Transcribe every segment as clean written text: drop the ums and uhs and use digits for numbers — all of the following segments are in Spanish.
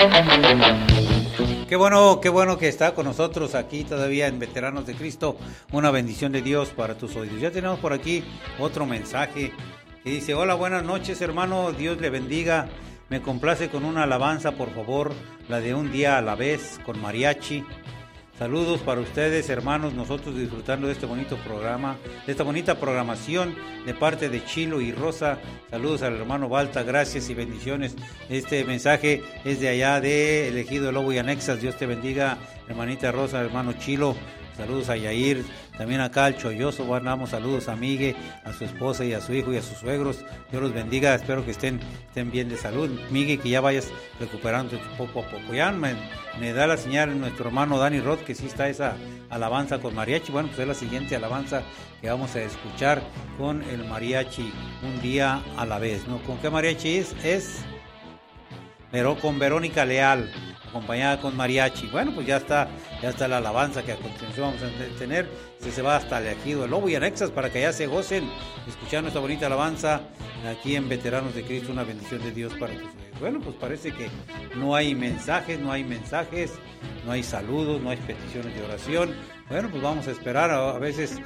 Qué bueno que está con nosotros aquí todavía en Veteranos de Cristo. Una bendición de Dios para tus oídos. Ya tenemos por aquí otro mensaje que dice: hola, buenas noches, hermano, Dios le bendiga. Me complace con una alabanza, por favor, la de Un Día a la Vez con mariachi. Saludos para ustedes, hermanos, nosotros disfrutando de este bonito programa, de esta bonita programación de parte de Chilo y Rosa. Saludos al hermano Balta, gracias y bendiciones. Este mensaje es de allá de El Ejido Lobo y Anexas. Dios te bendiga, hermanita Rosa, hermano Chilo. Saludos a Yair, también acá al Cholloso, mandamos saludos a Migue, a su esposa y a su hijo y a sus suegros. Dios los bendiga, espero que estén bien de salud. Migue, que ya vayas recuperando poco a poco. Ya me da la señal nuestro hermano Dani Roth que sí está esa alabanza con mariachi. Bueno, pues es la siguiente alabanza que vamos a escuchar con el mariachi, Un Día a la Vez, ¿no? ¿Con qué mariachi es? Pero con Verónica Leal, acompañada con mariachi. Bueno, pues ya está la alabanza que a continuación vamos a tener. Se va hasta el Ejido del Lobo y Anexas para que allá se gocen escuchando esta bonita alabanza aquí en Veteranos de Cristo. Una bendición de Dios para tus oídos. Bueno, pues parece que no hay mensajes, no hay saludos, no hay peticiones de oración. Bueno, pues vamos a esperar. A veces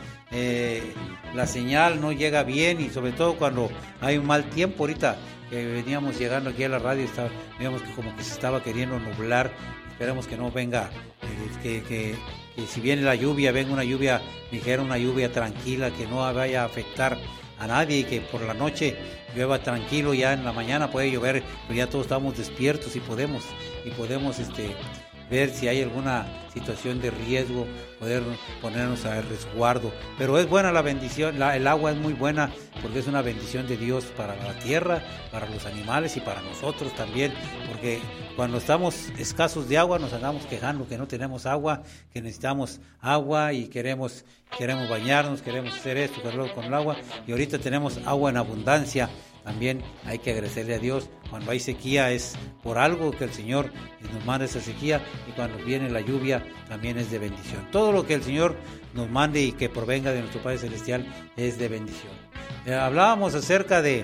la señal no llega bien, y sobre todo cuando hay un mal tiempo. Ahorita que veníamos llegando aquí a la radio, veíamos que como que se estaba queriendo nublar. Esperemos que no venga, que si viene la lluvia, venga una lluvia ligera, una lluvia tranquila, que no vaya a afectar a nadie, y que por la noche llueva tranquilo. Ya en la mañana puede llover, pero ya todos estamos despiertos y podemos ver si hay alguna situación de riesgo, poder ponernos a resguardo. Pero es buena la bendición, el agua es muy buena, porque es una bendición de Dios para la tierra, para los animales y para nosotros también, porque cuando estamos escasos de agua nos andamos quejando que no tenemos agua, que necesitamos agua y queremos bañarnos, queremos hacer esto con el agua, y ahorita tenemos agua en abundancia. También hay que agradecerle a Dios. Cuando hay sequía es por algo que el Señor nos manda esa sequía, y cuando viene la lluvia también es de bendición. Todo lo que el Señor nos mande y que provenga de nuestro Padre Celestial es de bendición. Hablábamos acerca del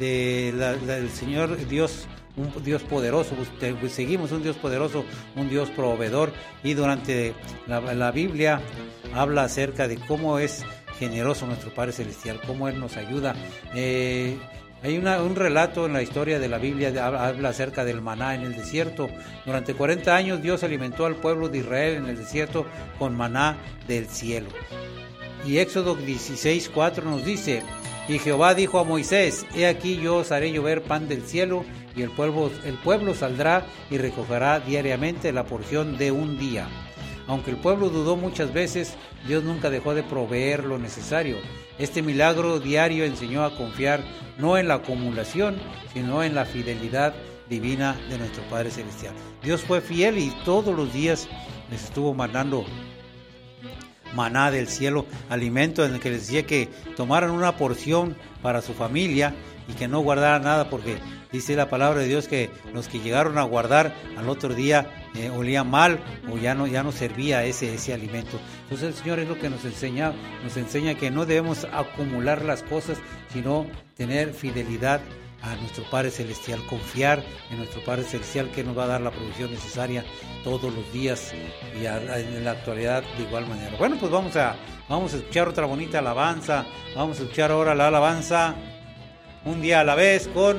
Señor Dios, un Dios poderoso. Seguimos un Dios poderoso, un Dios proveedor, y durante la Biblia habla acerca de cómo es generoso nuestro Padre Celestial, cómo Él nos ayuda. Hay un relato en la historia de la Biblia, habla acerca del maná en el desierto. Durante 40 años Dios alimentó al pueblo de Israel en el desierto con maná del cielo. Y Éxodo 16:4 nos dice: y Jehová dijo a Moisés: he aquí yo os haré llover pan del cielo, y el pueblo saldrá y recogerá diariamente la porción de un día. Aunque el pueblo dudó muchas veces, Dios nunca dejó de proveer lo necesario. Este milagro diario enseñó a confiar no en la acumulación, sino en la fidelidad divina de nuestro Padre Celestial. Dios fue fiel y todos los días les estuvo mandando maná del cielo, alimento en el que les decía que tomaran una porción para su familia y que no guardaran nada, porque dice la palabra de Dios que los que llegaron a guardar al otro día olían mal, o ya no servía ese alimento. Entonces el Señor es lo que nos enseña que no debemos acumular las cosas, sino tener fidelidad a nuestro Padre Celestial, confiar en nuestro Padre Celestial, que nos va a dar la provisión necesaria todos los días, y en la actualidad de igual manera. Bueno, pues vamos a escuchar otra bonita alabanza. Vamos a escuchar ahora la alabanza Un Día a la Vez con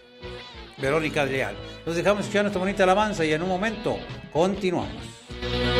Verónica Leal. Nos dejamos escuchar nuestra bonita alabanza y en un momento continuamos.